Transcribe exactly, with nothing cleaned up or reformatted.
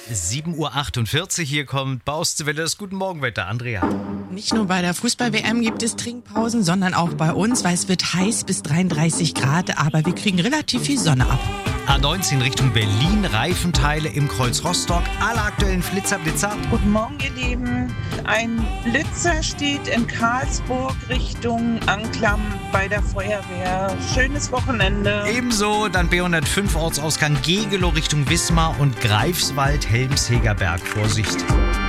sieben Uhr achtundvierzig, hier kommt Baustewelle, das Guten Morgenwetter. Andrea. Nicht nur bei der Fußball-W M gibt es Trinkpausen, sondern auch bei uns, weil es wird heiß bis dreiunddreißig Grad, aber wir kriegen relativ viel Sonne ab. A neunzehn Richtung Berlin, Reifenteile im Kreuz Rostock, alle aktuellen Flitzerblitzer. Guten Morgen, ihr Lieben. Ein Blitzer steht in Karlsburg Richtung Anklam bei der Feuerwehr. Schönes Wochenende. Ebenso dann B hundertfünf Ortsausgang Gegelow Richtung Wismar und Greifswald, Helmsheger Berg. Vorsicht.